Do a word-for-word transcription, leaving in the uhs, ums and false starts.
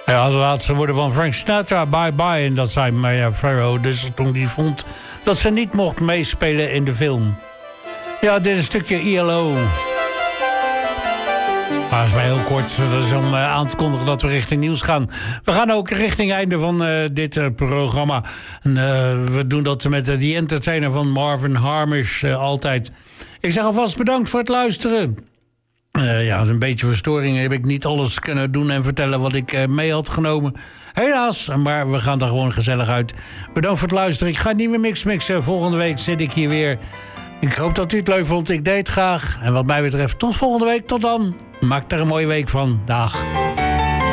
Ja, de laatste woorden van Frank Sinatra, bye bye. En dat zei Maya Farrow. Dus toen die vond dat ze niet mocht meespelen in de film. Ja, dit is een stukje I L O. Maar dat is maar heel kort. Dat is om uh, aan te kondigen dat we richting nieuws gaan. We gaan ook richting einde van uh, dit uh, programma. En, uh, we doen dat met uh, die entertainer van Marvin Harmish uh, altijd. Ik zeg alvast bedankt voor het luisteren. Uh, ja, een beetje verstoring heb ik niet alles kunnen doen en vertellen wat ik uh, mee had genomen. Helaas, maar we gaan er gewoon gezellig uit. Bedankt voor het luisteren. Ik ga een nieuwe mix mixen. Volgende week zit ik hier weer. Ik hoop dat u het leuk vond. Ik deed het graag. En wat mij betreft, tot volgende week. Tot dan. Maak er een mooie week van. Dag.